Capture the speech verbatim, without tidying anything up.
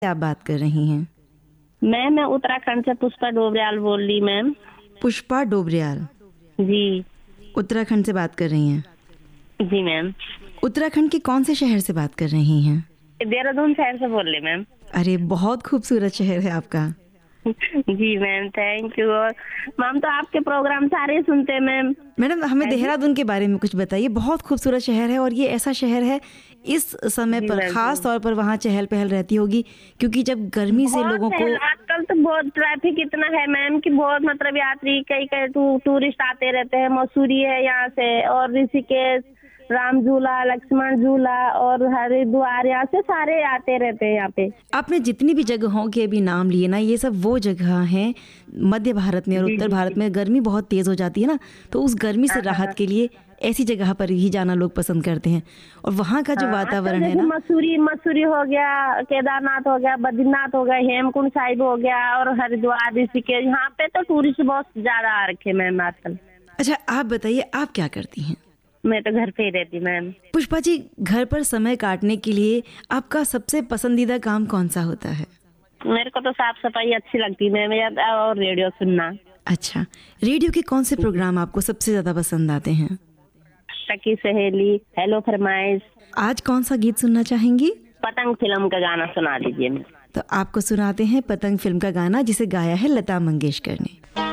आप बात कर रही हैं? मैम मैं उत्तराखंड से पुष्पा डोबरियाल बोल रही मैम। पुष्पा डोबरियाल जी उत्तराखंड से बात कर रही हैं? जी मैम। उत्तराखंड के कौन से शहर से बात कर रही हैं? देहरादून शहर से बोल रहे मैम। अरे बहुत खूबसूरत शहर है आपका। जी मैम थैंक यू। और मैम तो आपके प्रोग्राम सारे सुनते हैं मैम। मैडम हमें देहरादून के बारे में कुछ बताइए। बहुत खूबसूरत शहर है और ये ऐसा शहर है इस समय जी पर मैम। खास तौर पर वहाँ चहल पहल रहती होगी क्योंकि जब गर्मी से बहुत लोगों है, को आजकल तो बहुत ट्रैफिक इतना है मैम कि बहुत मतलब यात्री कई कई टू, टूरिस्ट आते रहते हैं। मसूरी है यहाँ से और ऋषिकेश, राम झूला, लक्ष्मण झूला और हरिद्वार, यहाँ से सारे आते रहते हैं यहाँ पे। आपने जितनी भी जगहों के अभी नाम लिए ना, ये सब वो जगह हैं मध्य भारत में और जी उत्तर जी भारत जी। में गर्मी बहुत तेज़ हो जाती है ना, तो उस गर्मी से हाँ हाँ राहत हाँ। के लिए ऐसी जगह पर ही जाना लोग पसंद करते हैं। और वहाँ का जो हाँ, आजकल वातावरण है जैसे ना, मसूरी मसूरी हो गया, केदारनाथ हो गया, बद्रीनाथ हो गया, हेमकुंड साहिब हो गया और हरिद्वार, ऋषिकेश, यहाँ पे तो टूरिस्ट बहुत ज्यादा आ रखे मैम आजकल। अच्छा आप बताइए आप क्या करती हैं? मैं तो घर पे ही रहती मैम। पुष्पा जी, घर पर समय काटने के लिए आपका सबसे पसंदीदा काम कौन सा होता है? मेरे को तो साफ सफाई अच्छी लगती है मैम या- और रेडियो सुनना। अच्छा, रेडियो के कौन से प्रोग्राम आपको सबसे ज़्यादा पसंद आते हैं? सखी सहेली, हेलो फरमाइश, आज कौन सा गीत सुनना चाहेंगी? पतंग फिल्म का गाना सुना दीजिए। तो आपको सुनाते हैं पतंग फिल्म का गाना जिसे गाया है लता मंगेशकर ने।